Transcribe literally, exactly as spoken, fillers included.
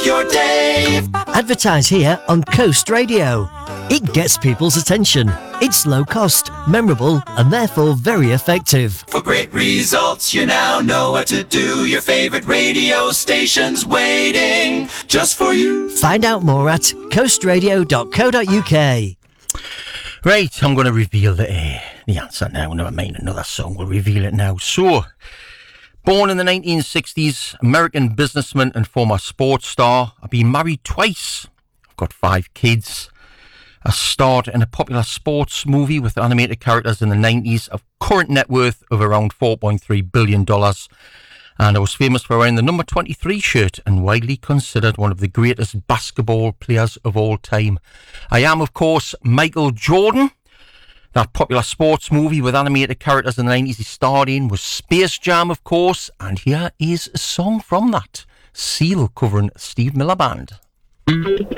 your day. Advertise here on Coast Radio. It gets people's attention. It's low cost, memorable, and therefore very effective. For great results, you now know what to do. Your favorite radio station's waiting just for you. Find out more at coast radio dot co dot uk. Right, I'm going to reveal the, uh, the answer now. Never mind another song, we'll reveal it now. So, born in the nineteen sixties, American businessman and former sports star. I've been married twice. I've got five kids. I starred in a popular sports movie with animated characters in the nineties, of current net worth of around four point three billion dollars. And I was famous for wearing the number twenty-three shirt and widely considered one of the greatest basketball players of all time. I am, of course, Michael Jordan. That popular sports movie with animated characters in the nineties he starred in was Space Jam, of course. And here is a song from that. Seal covering Steve Miller Band.